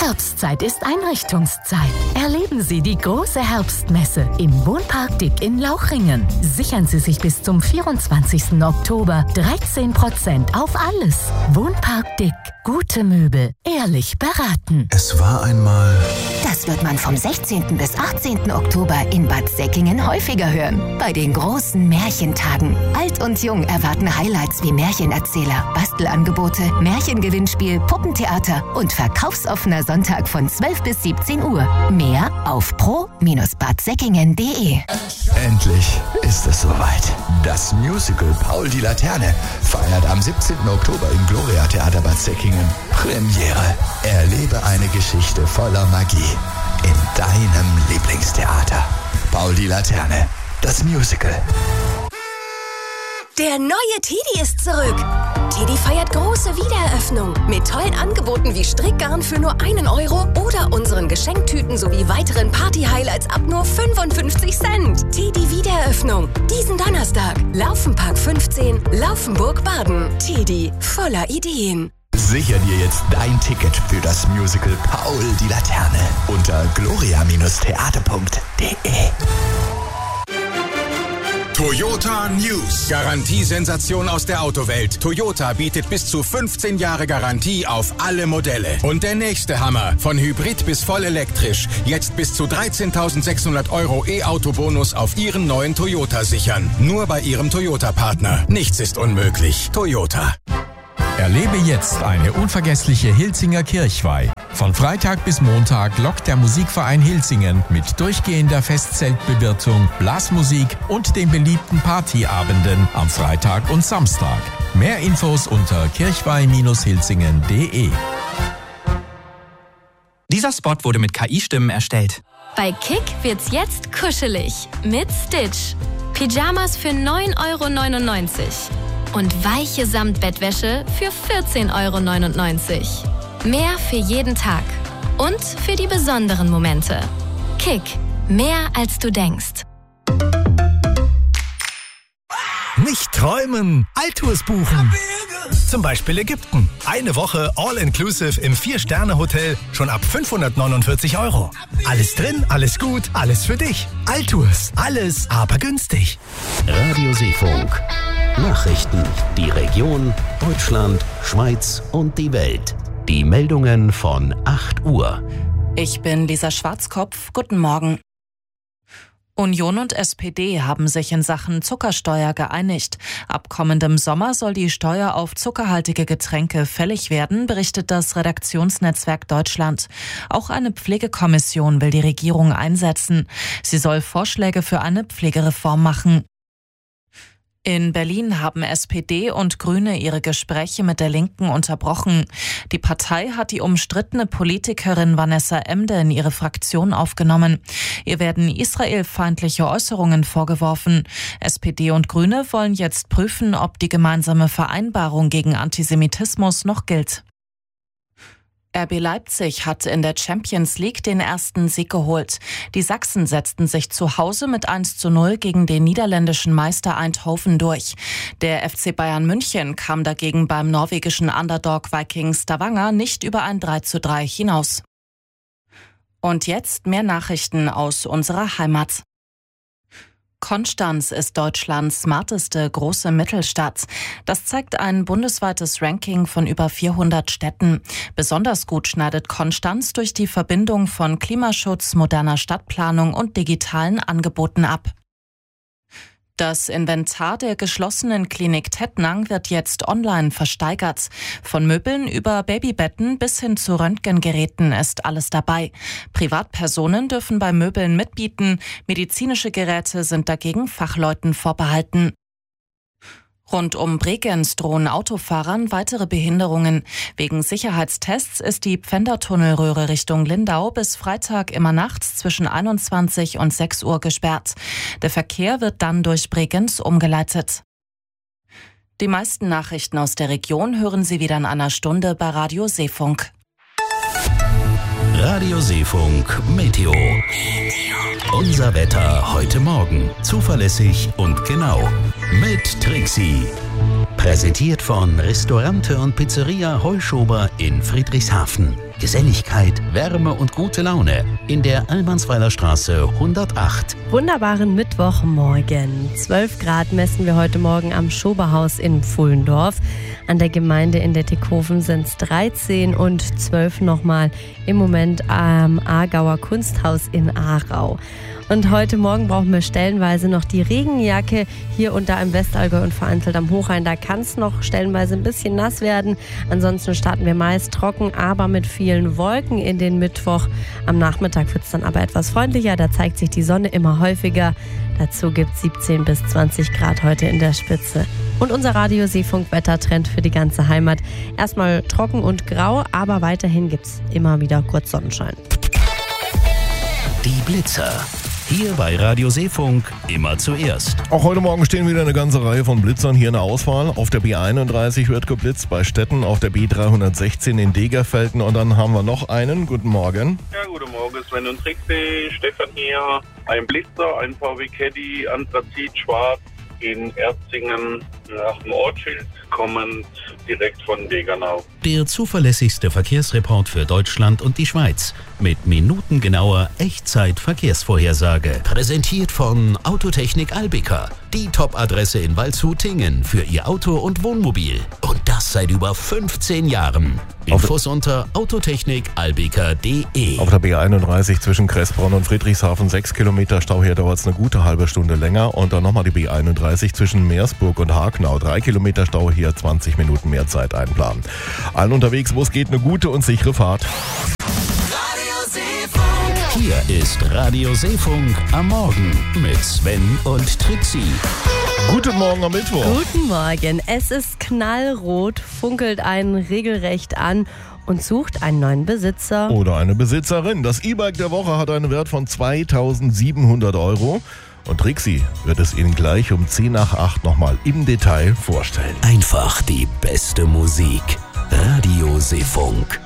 Herbstzeit ist Einrichtungszeit. Erleben Sie die große Herbstmesse im Wohnpark Dick in Lauchringen. Sichern Sie sich bis zum 24. Oktober 13% auf alles. Wohnpark Dick. Gute Möbel. Ehrlich beraten. Es war einmal... Das wird man vom 16. bis 18. Oktober in Bad Säckingen häufiger hören. Bei den großen Märchentagen. Alt und Jung erwarten Highlights wie Märchenerzähler, Bastelangebote, Märchengewinnspiel, Puppentheater und verkaufsoffener Sonntag von 12 bis 17 Uhr. Mehr auf pro-badsäckingen.de. Endlich ist es soweit. Das Musical Paul die Laterne feiert am 17. Oktober im Gloria Theater Bad Säckingen Premiere. Erlebe eine Geschichte voller Magie in deinem Lieblingstheater. Paul die Laterne, das Musical. Der neue Teddy ist zurück. Teddy feiert große Wiedereröffnung mit tollen Angeboten wie Strickgarn für nur 1 Euro oder unseren Geschenktüten sowie weiteren Party-Highlights ab nur 55 Cent. Teddy Wiedereröffnung. Diesen Donnerstag. Laufenpark 15, Laufenburg, Baden. Teddy, voller Ideen. Sicher dir jetzt dein Ticket für das Musical Paul die Laterne unter gloria-theater.de. Toyota News. Garantiesensation aus der Autowelt. Toyota bietet bis zu 15 Jahre Garantie auf alle Modelle. Und der nächste Hammer. Von Hybrid bis voll elektrisch. Jetzt bis zu 13.600 € E-Auto-Bonus auf Ihren neuen Toyota sichern. Nur bei Ihrem Toyota-Partner. Nichts ist unmöglich. Toyota. Erlebe jetzt eine unvergessliche Hilzinger Kirchweih. Von Freitag bis Montag lockt der Musikverein Hilsingen mit durchgehender Festzeltbewirtung, Blasmusik und den beliebten Partyabenden am Freitag und Samstag. Mehr Infos unter kirchweih-hilsingen.de. Dieser Spot wurde mit KI-Stimmen erstellt. Bei Kick wird's jetzt kuschelig mit Stitch. Pyjamas für 9,99 € und weiche Samtbettwäsche für 14,99 €. Mehr für jeden Tag und für die besonderen Momente. Kick, mehr als du denkst. Nicht träumen, Altours buchen. Zum Beispiel Ägypten. Eine Woche All-Inclusive im 4-Sterne-Hotel schon ab 549 €. Alles drin, alles gut, alles für dich. Altours, alles aber günstig. Radio Seefunk. Nachrichten, die Region, Deutschland, Schweiz und die Welt. Die Meldungen von 8 Uhr. Ich bin Lisa Schwarzkopf. Guten Morgen. Union und SPD haben sich in Sachen Zuckersteuer geeinigt. Ab kommendem Sommer soll die Steuer auf zuckerhaltige Getränke fällig werden, berichtet das Redaktionsnetzwerk Deutschland. Auch eine Pflegekommission will die Regierung einsetzen. Sie soll Vorschläge für eine Pflegereform machen. In Berlin haben SPD und Grüne ihre Gespräche mit der Linken unterbrochen. Die Partei hat die umstrittene Politikerin Vanessa Emde in ihre Fraktion aufgenommen. Ihr werden israelfeindliche Äußerungen vorgeworfen. SPD und Grüne wollen jetzt prüfen, ob die gemeinsame Vereinbarung gegen Antisemitismus noch gilt. RB Leipzig hat in der Champions League den ersten Sieg geholt. Die Sachsen setzten sich zu Hause mit 1:0 gegen den niederländischen Meister Eindhoven durch. Der FC Bayern München kam dagegen beim norwegischen Underdog Viking Stavanger nicht über ein 3:3 hinaus. Und jetzt mehr Nachrichten aus unserer Heimat. Konstanz ist Deutschlands smarteste große Mittelstadt. Das zeigt ein bundesweites Ranking von über 400 Städten. Besonders gut schneidet Konstanz durch die Verbindung von Klimaschutz, moderner Stadtplanung und digitalen Angeboten ab. Das Inventar der geschlossenen Klinik Tettnang wird jetzt online versteigert. Von Möbeln über Babybetten bis hin zu Röntgengeräten ist alles dabei. Privatpersonen dürfen bei Möbeln mitbieten. Medizinische Geräte sind dagegen Fachleuten vorbehalten. Rund um Bregenz drohen Autofahrern weitere Behinderungen. Wegen Sicherheitstests ist die Pfändertunnelröhre Richtung Lindau bis Freitag immer nachts zwischen 21 und 6 Uhr gesperrt. Der Verkehr wird dann durch Bregenz umgeleitet. Die meisten Nachrichten aus der Region hören Sie wieder in einer Stunde bei Radio Seefunk. Radio Seefunk Meteo. Unser Wetter heute Morgen. Zuverlässig und genau. Mit Trixie. Präsentiert von Restaurante und Pizzeria Heuschober in Friedrichshafen. Geselligkeit, Wärme und gute Laune in der Almansweiler Straße 108. Wunderbaren Mittwochmorgen. 12 Grad messen wir heute Morgen am Schoberhaus in Pfullendorf. An der Gemeinde in Dettikhofen sind es 13 und 12 nochmal im Moment am Aargauer Kunsthaus in Aarau. Und heute Morgen brauchen wir stellenweise noch die Regenjacke. Hier und da im Westallgäu und vereinzelt am Hochrhein, da kann es noch stellenweise ein bisschen nass werden. Ansonsten starten wir meist trocken, aber mit vielen Wolken in den Mittwoch. Am Nachmittag wird es dann aber etwas freundlicher, da zeigt sich die Sonne immer häufiger. Dazu gibt es 17 bis 20 Grad heute in der Spitze. Und unser Radio-Seefunk-Wettertrend für die ganze Heimat. Erstmal trocken und grau, aber weiterhin gibt es immer wieder kurz Sonnenschein. Die Blitzer. Hier bei Radio Seefunk immer zuerst. Auch heute Morgen stehen wieder eine ganze Reihe von Blitzern hier in der Auswahl. Auf der B31 wird geblitzt bei Stetten, auf der B316 in Degerfelden und dann haben wir noch einen. Guten Morgen. Ja, guten Morgen, Sven und Trixie, Stefan hier. Ein Blitzer, ein VW Caddy, Anthrazit schwarz in Erzingen nach dem Ortsschild, kommend direkt von Degernau. Der zuverlässigste Verkehrsreport für Deutschland und die Schweiz mit minutengenauer Echtzeit-Verkehrsvorhersage. Präsentiert von Autotechnik Albica, die Top-Adresse in Waldshut-Tingen für Ihr Auto und Wohnmobil. Und das seit über 15 Jahren. Infos unter autotechnikalbica.de. Auf der B31 zwischen Kressbronn und Friedrichshafen 6 Kilometer Stau, hier dauert es eine gute halbe Stunde länger. Und dann nochmal die B31 zwischen Meersburg und Hagenau. 3 Kilometer Stau, hier 20 Minuten mehr Zeit einplanen. Allen unterwegs, wo es geht, eine gute und sichere Fahrt. Hier ist Radio Seefunk am Morgen mit Sven und Trixie. Guten Morgen am Mittwoch. Guten Morgen. Es ist knallrot, funkelt einen regelrecht an und sucht einen neuen Besitzer. Oder eine Besitzerin. Das E-Bike der Woche hat einen Wert von 2.700 €. Und Trixie wird es Ihnen gleich um 10 nach 8 nochmal im Detail vorstellen. Einfach die beste Musik. Radio Seefunk.